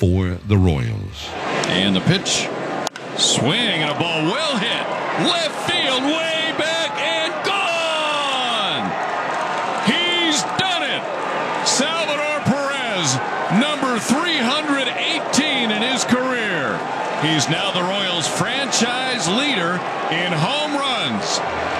for the Royals. And the pitch. Swing and a ball well hit. Left field, way back and gone. He's done it. Salvador Perez, number 318 in his career. He's now the Royals franchise leader in home runs.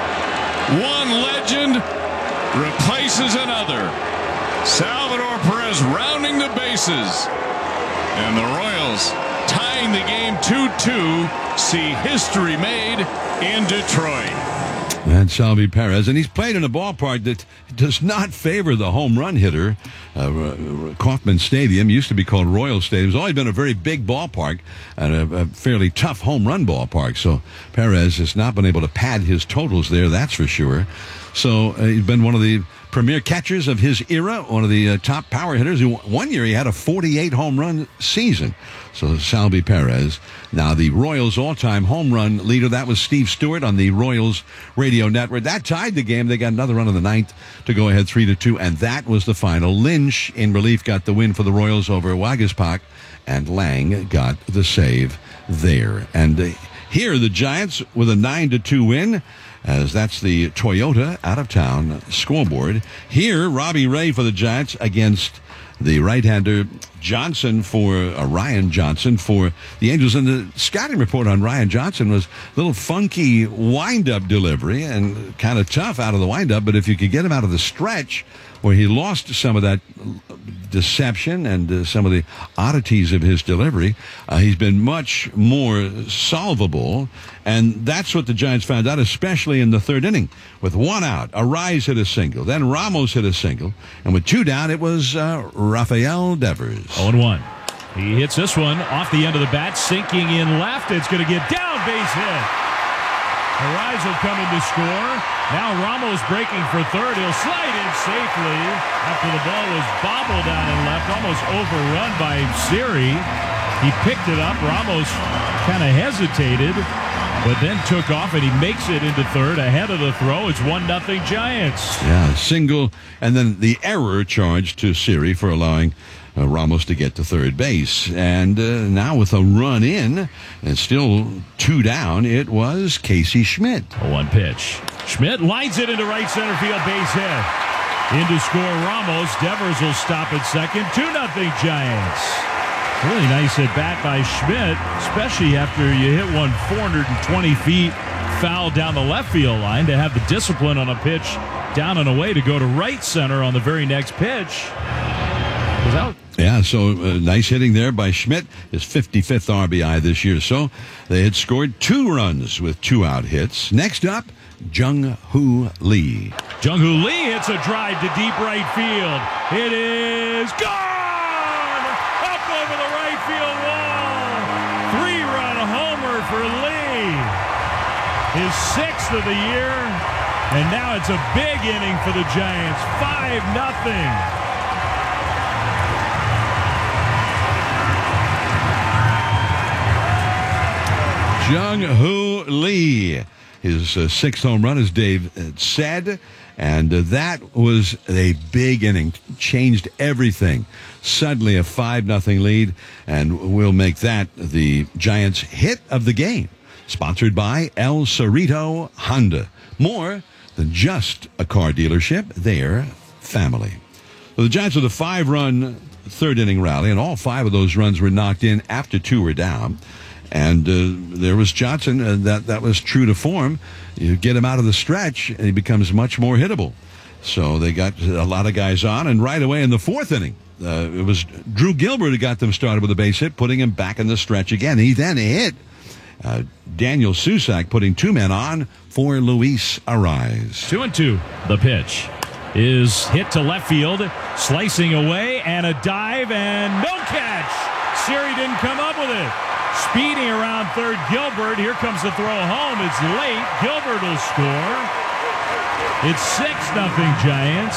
One legend replaces another. Salvador Perez rounding the bases. And the Royals tying the game 2-2. See history made in Detroit. And Salvi Perez, and he's played in a ballpark that does not favor the home run hitter. Kauffman Stadium used to be called Royal Stadium. It's always been a very big ballpark and a fairly tough home run ballpark. So Perez has not been able to pad his totals there, that's for sure. So he's been one of the premier catchers of his era, one of the top power hitters. One year he had a 48 home run season. So Salvi Perez, now the Royals all-time home run leader. That was Steve Stewart on the Royals radio network. That tied the game. They got another run in the ninth to go ahead 3-2, and that was the final. Lynch in relief got the win for the Royals over Waguespack, and Lang got the save there. And here the Giants with a 9-2 win, as that's the Toyota out-of-town scoreboard. Here, Robbie Ray for the Giants against the right-hander Johnson for Ryan Johnson for the Angels. And the scouting report on Ryan Johnson was a little funky wind-up delivery and kind of tough out of the wind-up, but if you could get him out of the stretch where he lost some of that deception and some of the oddities of his delivery, he's been much more solvable, and that's what the Giants found out, especially in the third inning. With one out, Arise hit a single, then Ramos hit a single, and with two down, it was Rafael Devers. 0-1. He hits this one off the end of the bat, sinking in left. It's going to get down, base hit. Arise will come in to score. Now Ramos breaking for third. He'll slide in safely after the ball was bobbled down in left, almost overrun by Siri. He picked it up. Ramos kind of hesitated, but then took off, and he makes it into third ahead of the throw. It's 1-0 Giants. Yeah, single, and then the error charge to Siri for allowing Ramos to get to third base. And now with a run in and still two down, it was Casey Schmidt. A one pitch. Schmidt lines it into right center field, base hit. In to score Ramos. Devers will stop at second. 2-0 Giants. Really nice at bat by Schmidt, especially after you hit one 420 feet foul down the left field line, to have the discipline on a pitch down and away to go to right center on the very next pitch. Was out. Yeah, so nice hitting there by Schmidt, his 55th RBI this year. So they had scored 2 runs with 2 out hits. Next up, Jung-Hoo Lee. Jung-Hoo Lee hits a drive to deep right field. It is gone! Up over the right field wall. 3-run homer for Lee. His 6th of the year. And now it's a big inning for the Giants. 5-0. Jung-Hoo Lee. His 6th home run, as Dave said, and that was a big inning. Changed everything. Suddenly a 5-0 lead, and we'll make that the Giants' hit of the game. Sponsored by El Cerrito Honda. More than just a car dealership, they're family. So the Giants with a 5-run third inning rally, and all 5 of those runs were knocked in after 2 were down. And there was Johnson. That was true to form. You get him out of the stretch, and he becomes much more hittable. So they got a lot of guys on, and right away in the 4th inning, it was Drew Gilbert who got them started with a base hit, putting him back in the stretch again. He then hit Daniel Susac, putting 2 men on for Luis Arise. 2-2. The pitch is hit to left field, slicing away, and a dive, and no catch. Siri didn't come up with it. Speeding around third, Gilbert. Here comes the throw home. It's late. Gilbert will score. It's 6-0 Giants.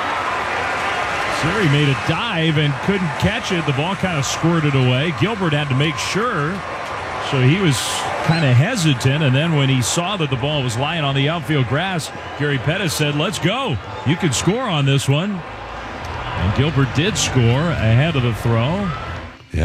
Siri made a dive and couldn't catch it. The ball kind of squirted away. Gilbert had to make sure. So he was kind of hesitant. And then when he saw that the ball was lying on the outfield grass, Gary Pettis said, "Let's go. You can score on this one." And Gilbert did score ahead of the throw.